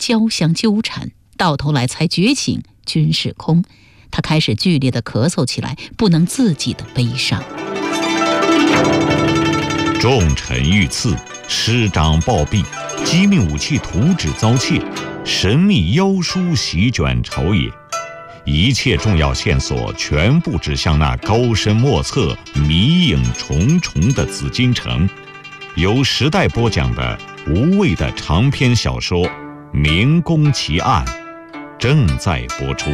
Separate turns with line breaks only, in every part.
交相纠缠，到头来才觉醒军事空。他开始剧烈地咳嗽起来，不能自己的悲伤。
重臣遇刺，师长暴毙，机密武器图纸遭窃，神秘妖书席卷朝野，一切重要线索全部指向那高深莫测、迷影重重的紫禁城。由时代播讲的无畏的长篇小说《明宫奇案》正在播出。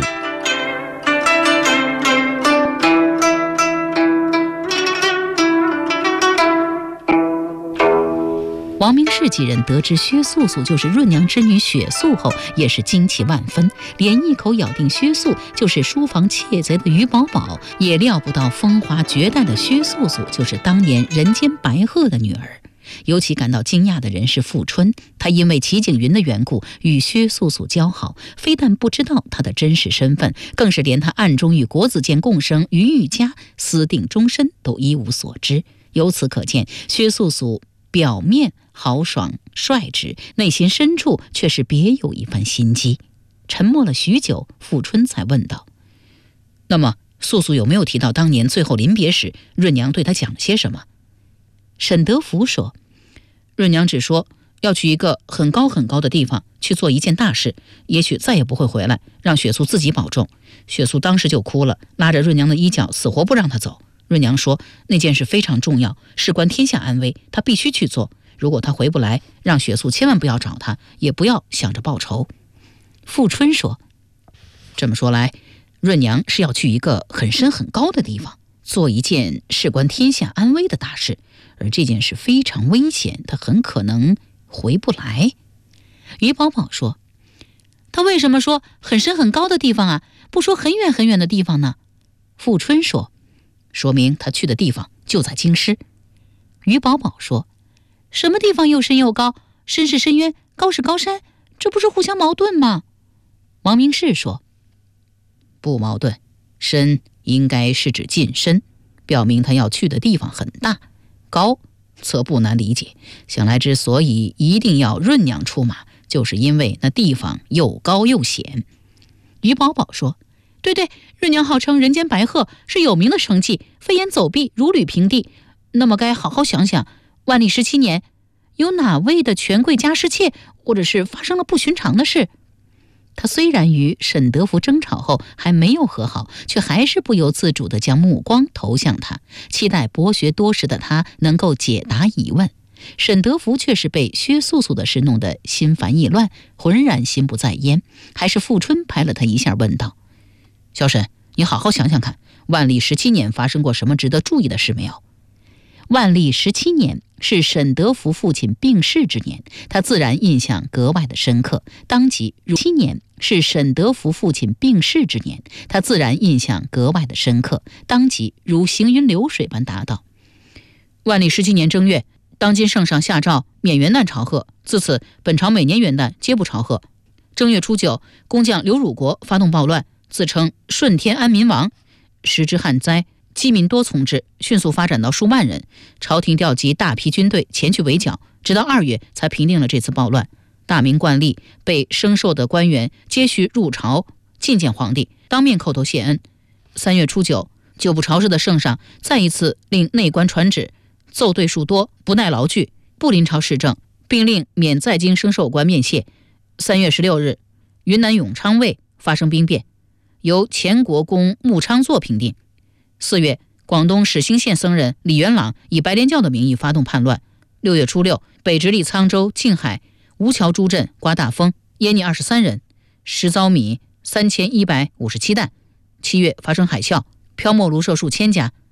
王明士几人得知薛素素就是润娘之女雪素后，也是惊奇万分，连一口咬定薛素就是书房窃贼的于宝宝，也料不到风华绝代的薛素素就是当年人间白鹤的女儿。尤其感到惊讶的人是富春，他因为齐景云的缘故与薛素素交好，非但不知道她的真实身份，更是连她暗中与国子监共生于玉家私定终身都一无所知。由此可见，薛素素表面豪爽率直，内心深处却是别有一番心机。沉默了许久，富春才问道：那么素素有没有提到当年最后临别时润娘对她讲了些什么？沈德福说，润娘只说要去一个很高很高的地方去做一件大事，也许再也不会回来，让雪素自己保重。雪素当时就哭了，拉着润娘的衣角，死活不让她走。润娘说那件事非常重要，事关天下安危，她必须去做。如果她回不来，让雪素千万不要找她，也不要想着报仇。富春说，这么说来，润娘是要去一个很深很高的地方，做一件事关天下安危的大事，而这件事非常危险，她很可能回不来。于宝宝说，他为什么说很深很高的地方啊，不说很远很远的地方呢？富春说，说明他去的地方就在京师。于宝宝说，什么地方又深又高？深是深渊，高是高山，这不是互相矛盾吗？王明士说，不矛盾，深应该是指近身，表明他要去的地方很大，高则不难理解。想来之所以一定要润娘出马，就是因为那地方又高又险。于宝宝说，对对，润娘号称人间白鹤，是有名的成绩，飞檐走壁，如履平地。那么该好好想想，万历17年有哪位的权贵家失窃，或者是发生了不寻常的事？他虽然与沈德福争吵后还没有和好，却还是不由自主地将目光投向他，期待博学多识的他能够解答疑问。沈德福却是被薛素素的事弄得心烦意乱，浑然心不在焉。还是富春拍了他一下，问道，小沈，你好好想想看，万历17年发生过什么值得注意的事没有？万历17年是沈德福父亲病逝之年，他自然印象格外的深刻。当即如7年是沈德福父亲病逝之年，他自然印象格外的深刻。当即如行云流水般答道，万历17年正月，当今圣上下诏免元旦朝贺，自此本朝每年元旦皆不朝贺。正月初9，工匠刘汝国发动暴乱，自称顺天安民王，时之旱灾，饥民多从之，迅速发展到数万人。朝廷调集大批军队前去围剿，直到2月才平定了这次暴乱。大明惯例，被升授的官员皆须入朝觐见皇帝，当面叩头谢恩。3月初9，久不朝事的圣上再一次令内官传旨，奏对数多，不耐劳具，不临朝视政，并令免在京升授官面谢。3月16日，云南永昌卫发生兵变，由前国公穆昌作平定。4月，广东始兴县僧人李元朗以白莲教的名义发动叛乱。6月初6，北直隶沧州、静海、吴桥诸镇刮大风，淹溺23人，食遭米3157担。7月发生海啸，漂没庐舍数千家，